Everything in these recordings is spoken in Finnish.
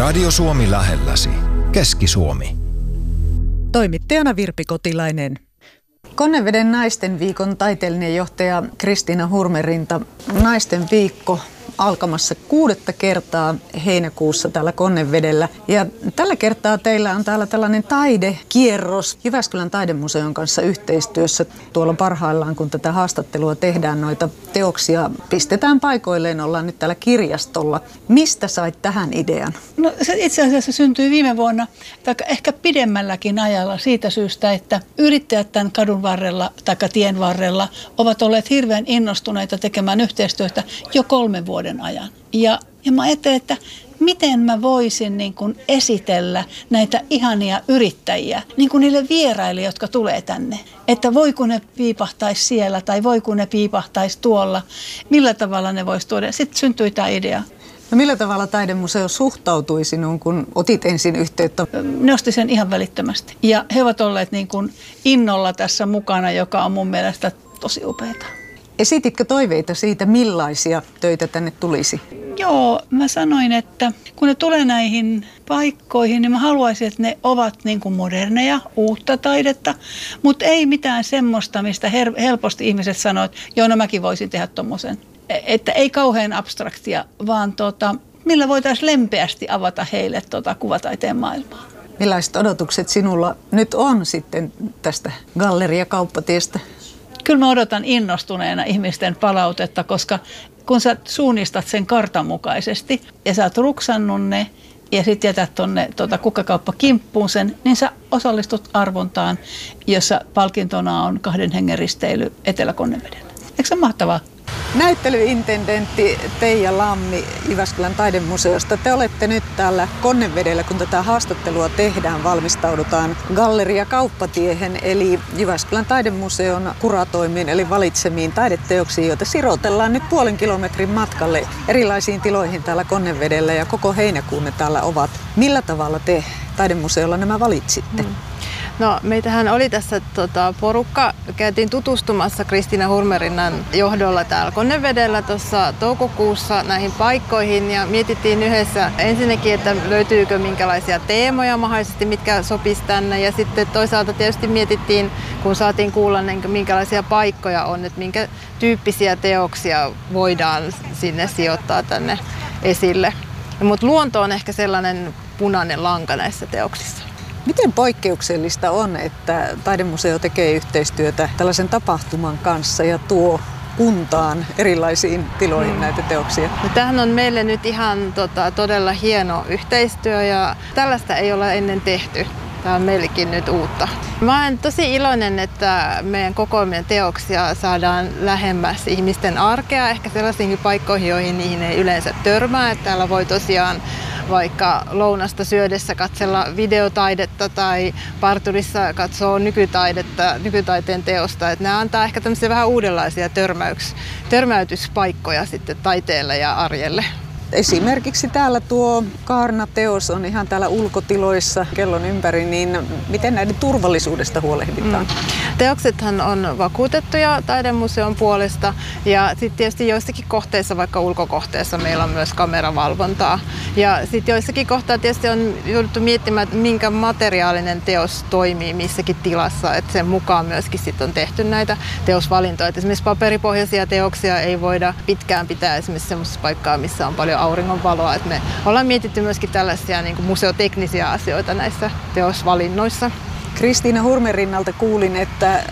Radio Suomi lähelläsi. Keski-Suomi. Toimittajana Virpi Kotilainen. Konneveden naisten viikon taiteellinen johtaja Kristiina Hurmerinta. Naisten viikko alkamassa 6. kertaa heinäkuussa täällä Konnevedellä. Ja tällä kertaa teillä on täällä tällainen taidekierros Jyväskylän taidemuseon kanssa yhteistyössä. Tuolla parhaillaan, kun tätä haastattelua tehdään, noita teoksia pistetään paikoilleen. Ollaan nyt täällä kirjastolla. Mistä sait tähän idean? No, se itse asiassa syntyi viime vuonna, tai ehkä pidemmälläkin ajalla siitä syystä, että yrittäjät tämän kadun varrella tai tien varrella ovat olleet hirveän innostuneita tekemään yhteistyötä jo 3 vuoden ajan. Ja mä ajattelin, että miten mä voisin niin kuin esitellä näitä ihania yrittäjiä niin kuin niille vieraille, jotka tulee tänne. Että voi kun ne piipahtaisi siellä tai voi kun ne piipahtaisi tuolla. Millä tavalla ne voisi tuoda. Sitten syntyi tämä idea. No millä tavalla taidemuseo suhtautui sinuun, kun otit ensin yhteyttä? Ne osti sen ihan välittömästi. Ja he ovat olleet niin kuin innolla tässä mukana, joka on mun mielestä tosi upeata. Esititkö toiveita siitä, millaisia töitä tänne tulisi? Joo, mä sanoin, että kun ne tulee näihin paikkoihin, niin mä haluaisin, että ne ovat niin kuin moderneja, uutta taidetta, mutta ei mitään semmoista, mistä helposti ihmiset sanoo, että joo, no mäkin voisin tehdä tommosen. Että ei kauhean abstraktia, vaan millä voitaisiin lempeästi avata heille kuvataiteen maailmaa. Millaiset odotukset sinulla nyt on sitten tästä Galleria-kauppatiestä? Kyllä mä odotan innostuneena ihmisten palautetta, koska kun sä suunnistat sen kartan mukaisesti ja sä oot ruksannut ne ja sitten jätät tuonne kukkakauppakimppuun sen, niin sä osallistut arvontaan, jossa palkintona on 2 hengen risteily Etelä-Konnevedellä. Eikö se ole mahtavaa? Näyttelyintendentti Teija Lammi Jyväskylän taidemuseosta. Te olette nyt täällä Konnevedellä, kun tätä haastattelua tehdään, valmistaudutaan Galleria Kauppatiehen, eli Jyväskylän taidemuseon kuratoimiin, eli valitsemiin taideteoksiin, joita sirotellaan nyt 0,5 kilometrin matkalle erilaisiin tiloihin täällä Konnevedellä, ja koko heinäkuun ne täällä ovat. Millä tavalla te taidemuseolla nämä valitsitte? No, meitähän oli tässä porukka. Käytiin tutustumassa Kristiina Hurmerinnan johdolla täällä Konnevedellä tuossa toukokuussa näihin paikkoihin ja mietittiin yhdessä ensinnäkin, että löytyykö minkälaisia teemoja mahdollisesti, mitkä sopisi tänne, ja sitten toisaalta tietysti mietittiin, kun saatiin kuulla minkälaisia paikkoja on, että minkä tyyppisiä teoksia voidaan sinne sijoittaa tänne esille. Mutta luonto on ehkä sellainen punainen lanka näissä teoksissa. Miten poikkeuksellista on, että taidemuseo tekee yhteistyötä tällaisen tapahtuman kanssa ja tuo kuntaan erilaisiin tiloihin näitä teoksia? No, tämähän on meille nyt ihan todella hieno yhteistyö ja tällaista ei ole ennen tehty. Tämä on meillekin nyt uutta. Mä olen tosi iloinen, että meidän kokoelmien teoksia saadaan lähemmäs ihmisten arkea, ehkä sellaisiin paikkoihin, joihin niihin ei yleensä törmää. Että täällä voi tosiaan vaikka lounasta syödessä katsella videotaidetta tai parturissa katsoo nykytaiteen teosta. Että nämä antaa ehkä tämmöisiä vähän uudenlaisia törmäytyspaikkoja sitten taiteelle ja arjelle. Esimerkiksi täällä tuo Kaarna-teos on ihan täällä ulkotiloissa kellon ympäri, niin miten näiden turvallisuudesta huolehditaan? Teoksethan on vakuutettuja taidemuseon puolesta ja sitten tietysti joissakin kohteissa, vaikka ulkokohteissa, meillä on myös kameravalvontaa. Ja sitten joissakin kohtaa tietysti on jouduttu miettimään, että minkä materiaalinen teos toimii missäkin tilassa, että sen mukaan myöskin sitten on tehty näitä teosvalintoja. Et esimerkiksi paperipohjaisia teoksia ei voida pitkään pitää esimerkiksi semmoisessa paikkaa, missä on paljon auringonvaloa. Et me ollaan mietitty myöskin tällaisia niin kuin museoteknisiä asioita näissä teosvalinnoissa. Kristiina Hurmerinnalta kuulin, että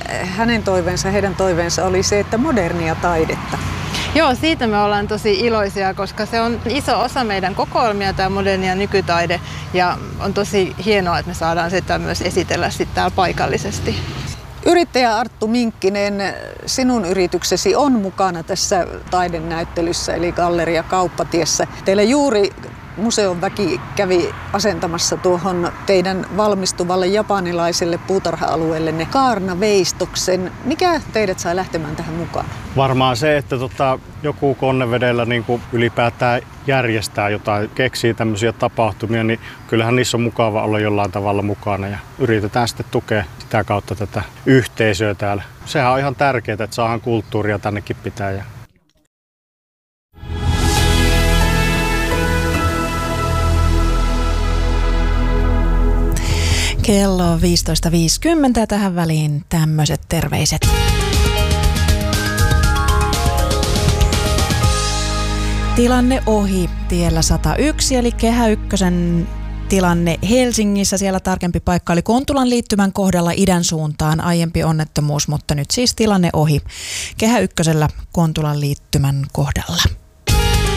heidän toiveensa oli se, että modernia taidetta. Joo, siitä me ollaan tosi iloisia, koska se on iso osa meidän kokoelmia, tämä moderni ja nykytaide. Ja on tosi hienoa, että me saadaan sitä myös esitellä sitten täällä paikallisesti. Yrittäjä Arttu Minkkinen, sinun yrityksesi on mukana tässä taidenäyttelyssä, eli Galleria Kauppatiessä. Teillä juuri museon väki kävi asentamassa tuohon teidän valmistuvalle japanilaiselle puutarha-alueellenne Kaarna-veistoksen. Mikä teidät sai lähtemään tähän mukaan? Varmaan se, että joku Konnevedellä niin kuin ylipäätään järjestää jotain, keksii tämmöisiä tapahtumia, niin kyllähän niissä on mukava olla jollain tavalla mukana ja yritetään sitten tukea sitä kautta tätä yhteisöä täällä. Sehän on ihan tärkeää, että saadaan kulttuuria tännekin pitää. Kello on 15.50 tähän väliin tämmöiset terveiset. Tilanne ohi tiellä 101, eli Kehä Ykkösen tilanne Helsingissä. Siellä tarkempi paikka oli Kontulan liittymän kohdalla idän suuntaan, aiempi onnettomuus, mutta nyt siis tilanne ohi Kehä Ykkösellä Kontulan liittymän kohdalla.